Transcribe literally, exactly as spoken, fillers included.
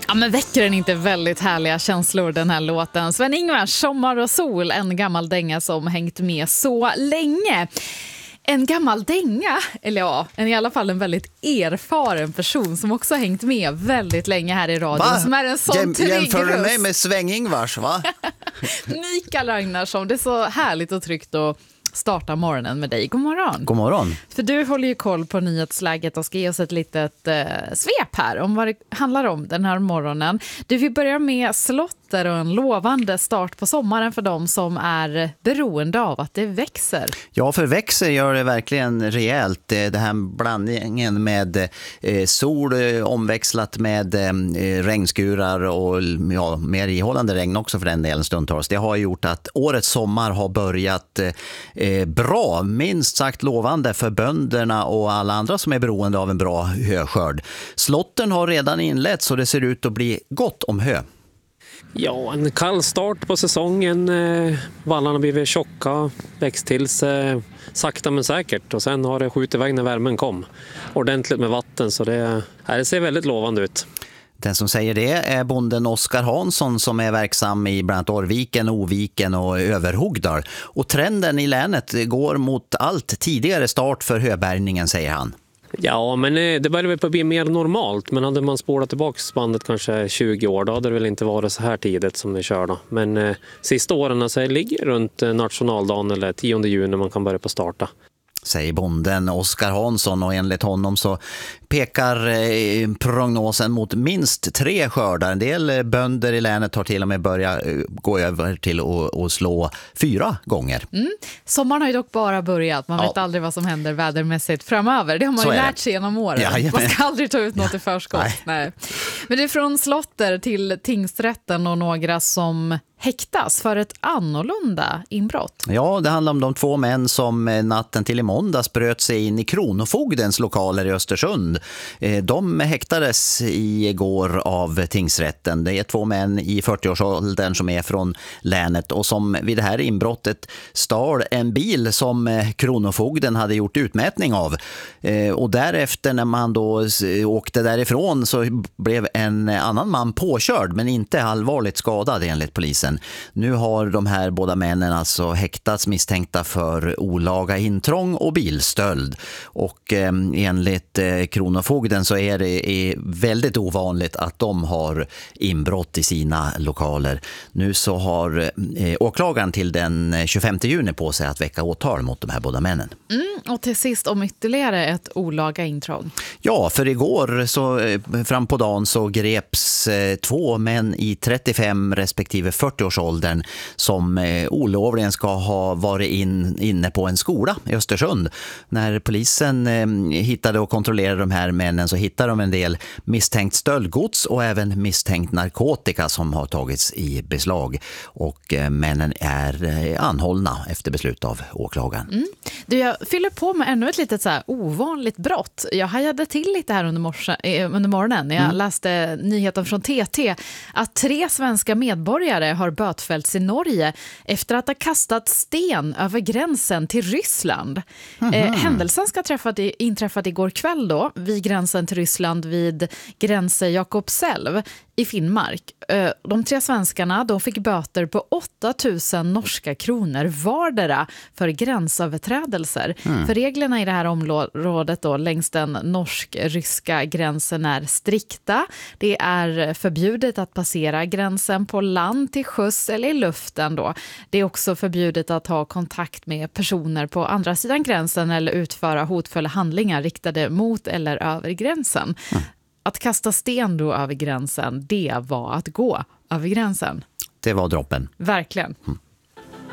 Ja, men väcker den inte väldigt härliga känslor, den här låten? Sven-Ingvars Sommar och sol, en gammal dänga som hängt med så länge. En gammal dänga, eller ja, en, i alla fall en väldigt erfaren person som också har hängt med väldigt länge här i radion. Va? Som är en sån Jäm, trygg jämför du röst. mig med Sven-Ingvars, va? Mikael Ragnarsson, det är så härligt och tryggt att starta morgonen med dig. God morgon. God morgon. För du håller ju koll på nyhetsläget och ska ge oss ett litet eh, svep här om vad det handlar om den här morgonen. Du, vi börjar med Slotter och en lovande start på sommaren för dem som är beroende av att det växer. Ja, för växer gör det verkligen rejält. Det här blandningen med eh, sol eh, omväxlat med eh, regnskurar och ja, mer ihållande regn också för den delen stundtals. Det har gjort att årets sommar har börjat eh, Eh, bra, minst sagt lovande för bönderna och alla andra som är beroende av en bra höskörd. Slottern har redan inlett så det ser ut att bli gott om hö. Ja, en kall start på säsongen. Eh, vallarna har blivit tjocka, växt till sig sakta men säkert. Och sen har det skjutit iväg när värmen kom. Ordentligt med vatten, så det, här, det ser väldigt lovande ut. Den som säger det är bonden Oskar Hansson som är verksam i bland annat Orviken, Oviken och Överhogdal. Och trenden i länet går mot allt tidigare start för höbärgningen, säger han. Ja, men det börjar väl på att bli mer normalt. Men hade man spårat tillbaka bandet kanske tjugo år, då hade det väl inte varit så här tidigt som vi kör då. Men eh, sista åren alltså, ligger runt nationaldagen eller tionde juni man kan börja på starta. Säger bonden Oskar Hansson, och enligt honom så pekar eh, prognosen mot minst tre skördar. En del eh, bönder i länet har till och med börjat eh, gå över till att, att slå fyra gånger. Mm. Sommaren har ju dock bara börjat. Man ja. vet aldrig vad som händer vädermässigt framöver. Det har man så ju lärt det. sig genom åren. Ja, man ska aldrig ta ut något ja. i förskott. Nej. Nej. Men det är från Slotter till tingsrätten och några som häktas för ett annorlunda inbrott. Ja, det handlar om de två män som natten till i måndags bröt sig in i Kronofogdens lokaler i Östersund. De häktades igår av tingsrätten. Det är två män i fyrtioårsåldern som är från länet och som vid det här inbrottet stal en bil som Kronofogden hade gjort utmätning av. Och därefter när man då åkte därifrån så blev en annan man påkörd men inte allvarligt skadad enligt polisen. Nu har de här båda männen alltså häktats misstänkta för olaga intrång och bilstöld. Och eh, enligt eh, Kronofogden så är det är väldigt ovanligt att de har inbrott i sina lokaler. Nu så har eh, åklagaren till den tjugofemte juni på sig att väcka åtal mot de här båda männen. Mm, och till sist om ytterligare ett olaga intrång. Ja, för igår så eh, fram på dagen så greps eh, två män i trettiofem respektive fyrtio årsåldern som eh, olovligen ska ha varit in, inne på en skola i Östersund. När polisen eh, hittade och kontrollerade de här männen så hittade de en del misstänkt stöldgods och även misstänkt narkotika som har tagits i beslag. Och eh, männen är eh, anhållna efter beslut av åklagaren. Mm. Du, jag fyller på med ännu ett litet så här ovanligt brott. Jag hajade till lite här under, morse, eh, under morgonen. Jag mm. läste nyheten från T T att tre svenska medborgare har bötfällts i Norge efter att ha kastat sten över gränsen till Ryssland. Mm-hmm. Eh, händelsen ska träffat i, inträffat igår kväll då, vid gränsen till Ryssland vid gränsen Jakobselv i Finnmark. Eh, de tre svenskarna de fick böter på åtta tusen norska kronor vardera för gränsöverträdelser. Mm. För reglerna i det här området då, längs den norsk-ryska gränsen är strikta. Det är förbjudet att passera gränsen på land, till sjöss eller i luften då. Det är också förbjudet att ha kontakt med personer på andra sidan gränsen eller utföra hotfulla handlingar riktade mot eller över gränsen. Mm. Att kasta sten då över gränsen, det var att gå över gränsen. Det var droppen. Verkligen. Mm.